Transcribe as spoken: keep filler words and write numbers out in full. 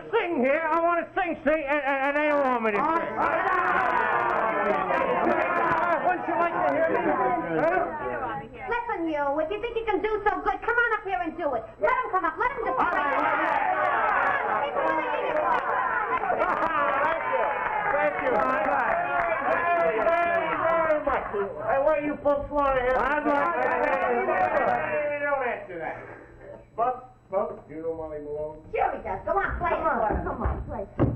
to sing here. I want to sing, see, and, and, and they don't want me to sing. Wouldn't you like to hear me? Huh? Listen, you, if you think you can do so good, come on up here and do it. Let him come up. Let him do it. Thank you. Thank you very much. Hey, what do you folks want to hear? I'd like to hear. Don't answer that. Buck, Buck, do you know Molly Malone? Sure he does. Go on, play it for him. Come on, play it.